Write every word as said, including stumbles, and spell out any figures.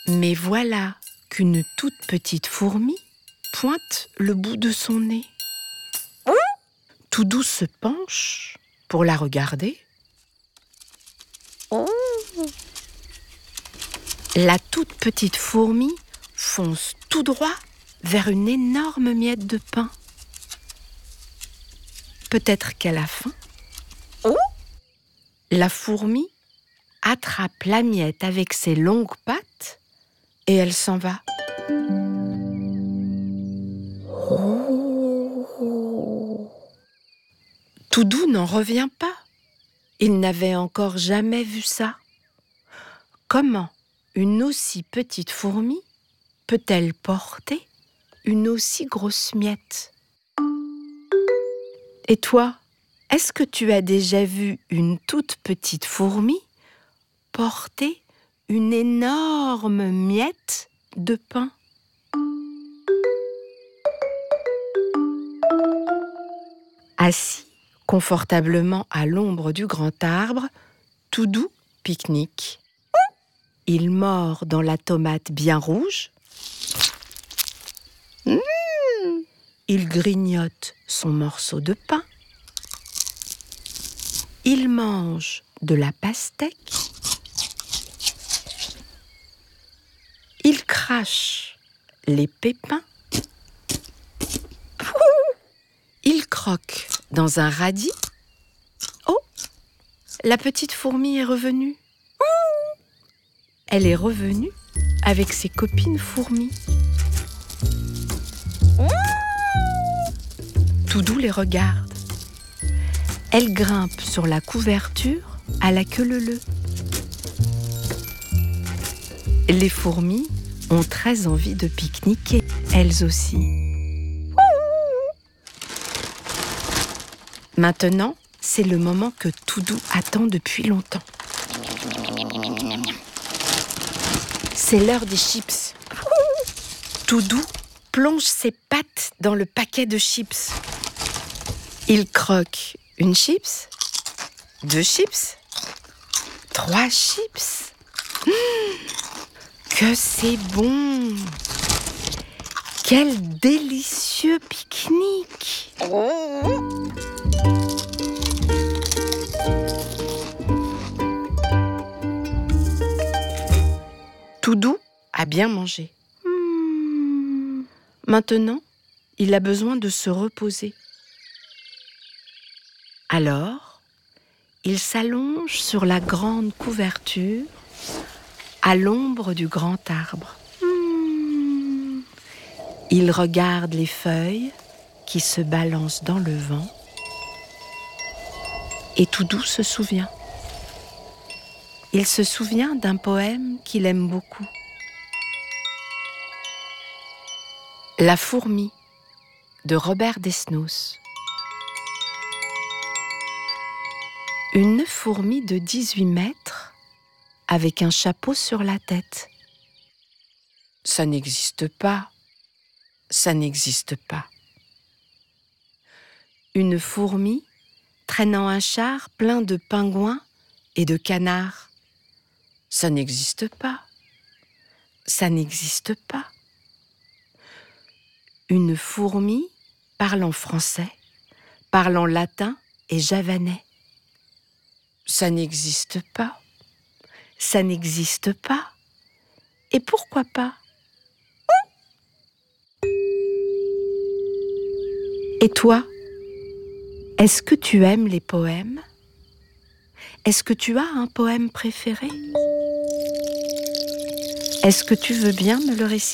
Mais voilà qu'une toute petite fourmi pointe le bout de son nez. Toudou se penche pour la regarder. La toute petite fourmi fonce tout droit vers une énorme miette de pain. Peut-être qu'elle a faim. La fourmi attrape la miette avec ses longues pattes et elle s'en va. Toudou n'en revient pas. Il n'avait encore jamais vu ça. Comment une aussi petite fourmi peut-elle porter une aussi grosse miette? Et toi, est-ce que tu as déjà vu une toute petite fourmi porter une énorme miette de pain? Assis confortablement à l'ombre du grand arbre, Toudou pique-nique. Il mord dans la tomate bien rouge. Mmh. Il grignote son morceau de pain. Il mange de la pastèque. Il crache les pépins. Il croque dans un radis. Oh, la petite fourmi est revenue. Elle est revenue avec ses copines fourmis. Toudou les regarde. Elle grimpe sur la couverture à la queue leu-leu. Les fourmis ont très envie de pique-niquer, elles aussi. Maintenant, c'est le moment que Toudou attend depuis longtemps. C'est l'heure des chips. Toudou plonge ses pattes dans le paquet de chips. Il croque une chips, deux chips, trois chips. Mmh, que c'est bon! Quel délicieux pique-nique! Toudou a bien mangé. Mmh. Maintenant, il a besoin de se reposer. Alors, il s'allonge sur la grande couverture à l'ombre du grand arbre. Mmh. Il regarde les feuilles qui se balancent dans le vent. Et Toudou se souvient. Il se souvient d'un poème qu'il aime beaucoup. La fourmi de Robert Desnos. Une fourmi de dix-huit mètres avec un chapeau sur la tête. Ça n'existe pas. Ça n'existe pas. Une fourmi traînant un char plein de pingouins et de canards. Ça n'existe pas. Ça n'existe pas. Une fourmi parlant français, parlant latin et javanais. Ça n'existe pas. Ça n'existe pas. Et pourquoi pas? Et toi, est-ce que tu aimes les poèmes? Est-ce que tu as un poème préféré? Est-ce que tu veux bien me le réciter ?